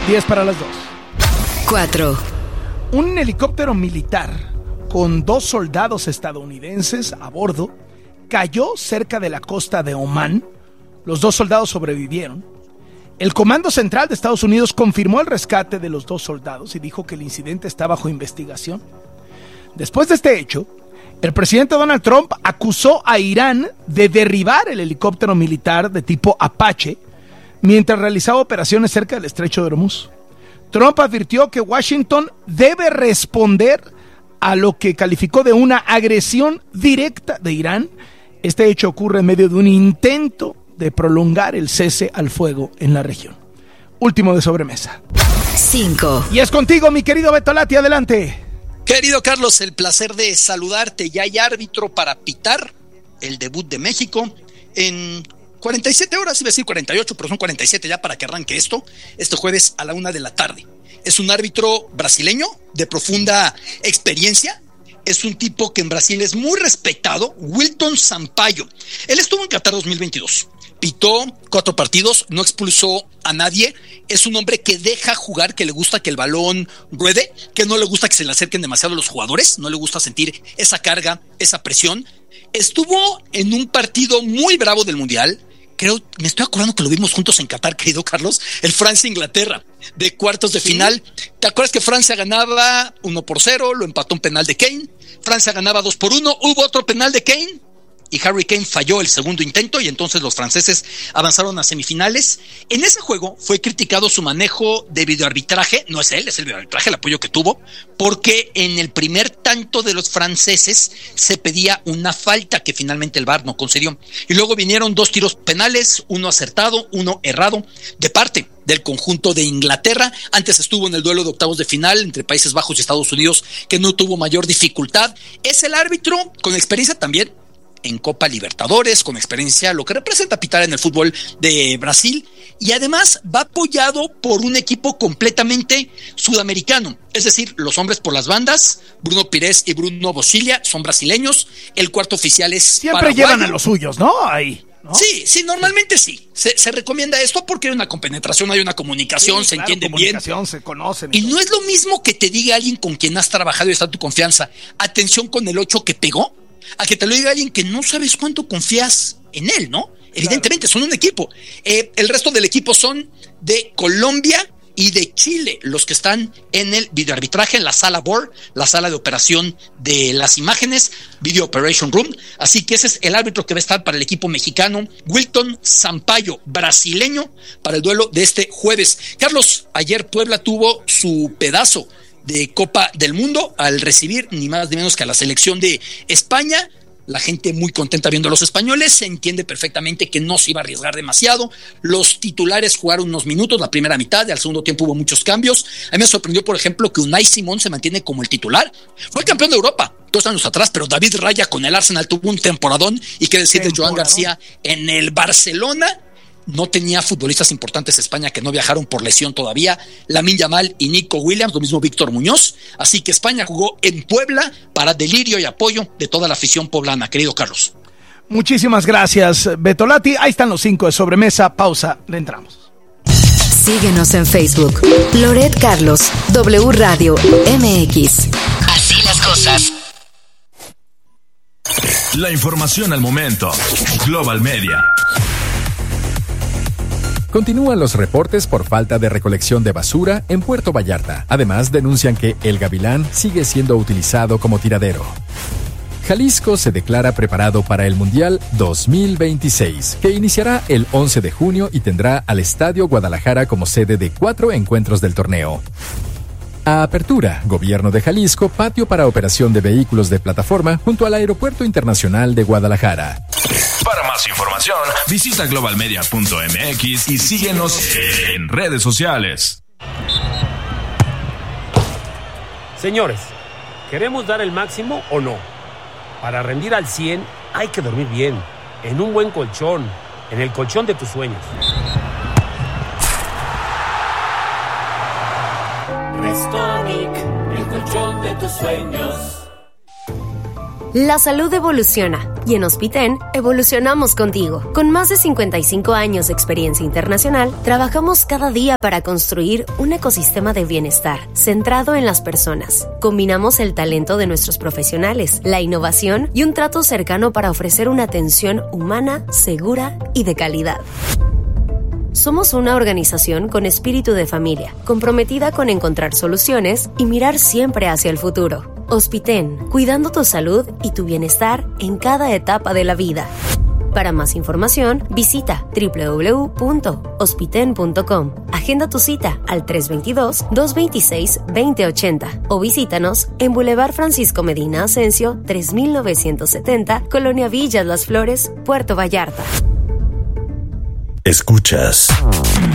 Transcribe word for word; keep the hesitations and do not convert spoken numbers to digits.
diez para las dos. cuatro. Un helicóptero militar con dos soldados estadounidenses a bordo cayó cerca de la costa de Omán. Los dos soldados sobrevivieron. El Comando Central de Estados Unidos confirmó el rescate de los dos soldados y dijo que el incidente está bajo investigación. Después de este hecho, el presidente Donald Trump acusó a Irán de derribar el helicóptero militar de tipo Apache mientras realizaba operaciones cerca del estrecho de Hormuz. Trump advirtió que Washington debe responder a lo que calificó de una agresión directa de Irán. Este hecho ocurre en medio de un intento de prolongar el cese al fuego en la región. Último de sobremesa. cinco. Y es contigo, mi querido Betolati, adelante. Querido Carlos, el placer de saludarte. Ya hay árbitro para pitar el debut de México en cuarenta y siete horas, iba a decir cuarenta y ocho, pero son cuarenta y siete ya para que arranque esto, este jueves a la una de la tarde. Es un árbitro brasileño de profunda experiencia. Es un tipo que en Brasil es muy respetado, Wilton Sampaio. Él estuvo en Qatar dos mil veintidós. Pitó cuatro partidos, no expulsó a nadie. Es un hombre que deja jugar, que le gusta que el balón ruede, que no le gusta que se le acerquen demasiado los jugadores, no le gusta sentir esa carga, esa presión. Estuvo en un partido muy bravo del Mundial. Creo, me estoy acordando que lo vimos juntos en Qatar, querido Carlos, el Francia-Inglaterra, de cuartos de ¿Sí? final. ¿Te acuerdas que Francia ganaba uno por cero, lo empató un penal de Kane? Francia ganaba dos por uno, hubo otro penal de Kane y Harry Kane falló el segundo intento y entonces los franceses avanzaron a semifinales. En ese juego fue criticado su manejo de videoarbitraje, no es él, es el videoarbitraje, el apoyo que tuvo, porque en el primer tanto de los franceses se pedía una falta que finalmente el V A R no concedió. Y luego vinieron dos tiros penales, uno acertado, uno errado, de parte del conjunto de Inglaterra. Antes estuvo en el duelo de octavos de final entre Países Bajos y Estados Unidos, que no tuvo mayor dificultad. Es el árbitro con experiencia también en Copa Libertadores, con experiencia, lo que representa pitar en el fútbol de Brasil, y además va apoyado por un equipo completamente sudamericano, es decir, los hombres por las bandas, Bruno Pires y Bruno Bosilia son brasileños, el cuarto oficial es siempre paraguayo. Llevan a los suyos, ¿no? Ahí. ¿No? Sí, sí, normalmente sí. Se, se recomienda esto porque hay una compenetración, hay una comunicación, sí, se claro, entienden comunicación, bien. Se conocen. Y, y no es lo mismo que te diga alguien con quien has trabajado y está tu confianza, atención con el ocho que pegó, a que te lo diga alguien que no sabes cuánto confías en él, ¿no? Evidentemente, claro. Son un equipo. Eh, el resto del equipo son de Colombia y de Chile, los que están en el videoarbitraje, en la sala B O R, la sala de operación de las imágenes, Video Operation Room. Así que ese es el árbitro que va a estar para el equipo mexicano, Wilton Sampaio, brasileño, para el duelo de este jueves. Carlos, ayer Puebla tuvo su pedazo de Copa del Mundo al recibir ni más ni menos que a la selección de España. La gente muy contenta viendo a los españoles, se entiende perfectamente que no se iba a arriesgar demasiado. Los titulares jugaron unos minutos la primera mitad, al segundo tiempo hubo muchos cambios. A mí me sorprendió, por ejemplo, que Unai Simón se mantiene como el titular. Fue campeón de Europa dos años atrás, pero David Raya con el Arsenal tuvo un temporadón, y qué decir de Joan García en el Barcelona. No tenía futbolistas importantes España que no viajaron por lesión todavía, Lamine Yamal y Nico Williams, lo mismo Víctor Muñoz. Así que España jugó en Puebla para delirio y apoyo de toda la afición poblana, querido Carlos. Muchísimas gracias, Betolati. Ahí están los cinco de sobremesa. Pausa, le entramos. Síguenos en Facebook, Loret Carlos, W Radio M X. Así las cosas. La información al momento. Global Media. Continúan los reportes por falta de recolección de basura en Puerto Vallarta. Además, denuncian que el Gavilán sigue siendo utilizado como tiradero. Jalisco se declara preparado para el Mundial dos mil veintiséis, que iniciará el once de junio y tendrá al Estadio Guadalajara como sede de cuatro encuentros del torneo. A apertura, Gobierno de Jalisco, patio para operación de vehículos de plataforma junto al Aeropuerto Internacional de Guadalajara. Para más información, visita global media punto m x y síguenos en redes sociales. Señores, ¿queremos dar el máximo o no? Para rendir al cien hay que dormir bien, en un buen colchón, en el colchón de tus sueños. Restonic, el colchón de tus sueños. La salud evoluciona y en Hospiten evolucionamos contigo. Con más de cincuenta y cinco años de experiencia internacional, trabajamos cada día para construir un ecosistema de bienestar centrado en las personas. Combinamos el talento de nuestros profesionales, la innovación y un trato cercano para ofrecer una atención humana, segura y de calidad. Somos una organización con espíritu de familia, comprometida con encontrar soluciones y mirar siempre hacia el futuro. Hospiten, cuidando tu salud y tu bienestar en cada etapa de la vida. Para más información, visita doble u doble u doble u punto hospiten punto com. Agenda tu cita al tres dos dos, dos dos seis, dos cero ocho cero o visítanos en Boulevard Francisco Medina Asensio, tres mil novecientos setenta, Colonia Villas Las Flores, Puerto Vallarta. Escuchas